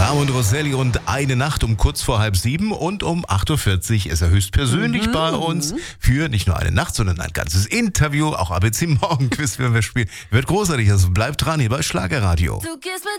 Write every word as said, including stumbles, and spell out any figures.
Ramon Rosselli und eine Nacht um kurz vor halb sieben und um acht Uhr vierzig ist er höchstpersönlich mhm. bei uns für nicht nur eine Nacht, sondern ein ganzes Interview. Auch A B C Morgen Quiz werden wir spielen. Wird großartig, also bleibt dran hier bei Schlagerradio.